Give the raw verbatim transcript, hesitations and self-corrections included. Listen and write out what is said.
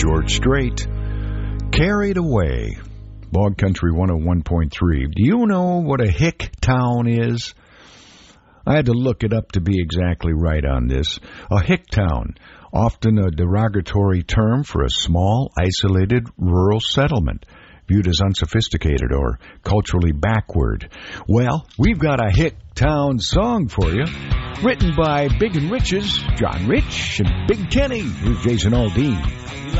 George Strait. Carried Away. Log Country one oh one point three. Do you know what a hick town is? I had to look it up to be exactly right on this. A hick town, often a derogatory term for a small, isolated rural settlement, viewed as unsophisticated or culturally backward. Well, we've got a hick town song for you, written by Big and Rich's John Rich and Big Kenny. Here's Jason Aldean.